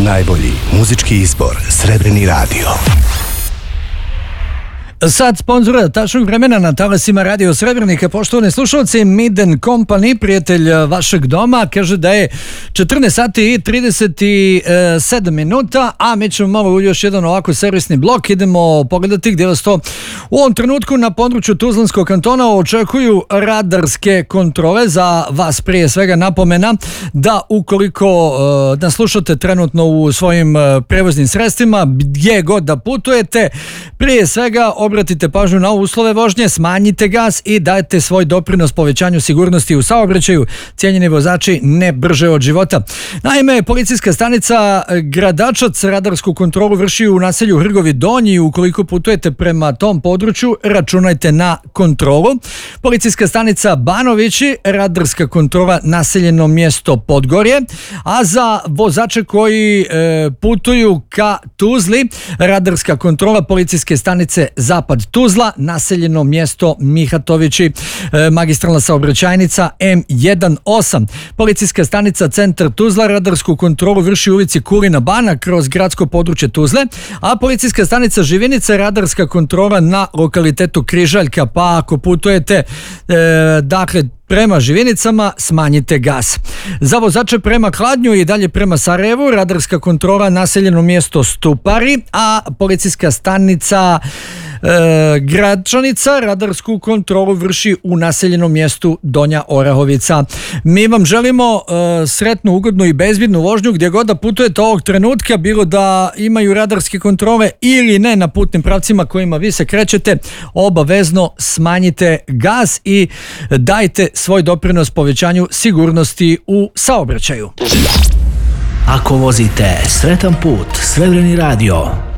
Najbolji muzički izbor Srebrni radio. Sad sponzora tačnog vremena na talasima Radio Srebrenika, poštovani slušalci, Miden Company, prijatelj vašeg doma, kaže da je 14 sati i 37 minuta, a mi ćemo malo u još jedan ovako servisni blok, idemo pogledati gdje vas to u ovom trenutku na području Tuzlanskog kantona očekuju radarske kontrole. Za vas prije svega napomena da ukoliko nas slušate trenutno u svojim prevoznim sredstvima, gdje god da putujete, prije svega obratite pažnju na uslove vožnje, smanjite gas i dajte svoj doprinos povećanju sigurnosti u saobraćaju. Cijenjeni vozači, ne brže od života. Naime, policijska stanica Gradačac radarsku kontrolu vrši u naselju Hrgovi Donji i ukoliko putujete prema tom području, računajte na kontrolu. Policijska stanica Banovići, radarska kontrola naseljeno mjesto Podgorje, a za vozače koji putuju ka Tuzli, radarska kontrola policijske stanice Zapad Tuzla, naseljeno mjesto Mihatovići, magistralna saobraćajnica M18. Policijska stanica Centar Tuzla radarsku kontrolu vrši u ulici Kulina Bana kroz gradsko područje Tuzle, a policijska stanica Živinica radarska kontrola na lokalitetu Križaljka, pa ako putujete dakle prema Živinicama, smanjite gas. Za vozače prema Kladnju i dalje prema Sarajevu, radarska kontrola naseljeno mjesto Stupari, a policijska stanica Gračanica radarsku kontrolu vrši u naseljenom mjestu Donja Orahovica. Mi vam želimo sretnu, ugodnu i bezbjednu vožnju gdje god da putujete ovog trenutka, bilo da imaju radarske kontrole ili ne na putnim pravcima kojima vi se krećete, obavezno smanjite gas i dajte svoj doprinos povećanju sigurnosti u saobraćaju. Ako vozite, sretan put, Srebrni radio.